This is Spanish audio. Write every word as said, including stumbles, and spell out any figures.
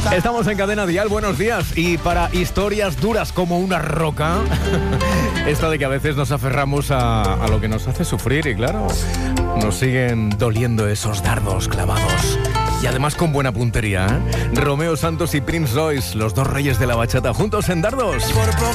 Estamos en Cadena Dial, buenos días. Y para historias duras como una roca, esta de que a veces nos aferramos a, a lo que nos hace sufrir y claro, nos siguen doliendo esos dardos clavados. Y además con buena puntería, ¿eh? Romeo Santos y Prince Royce, los dos reyes de la bachata, juntos en Dardos.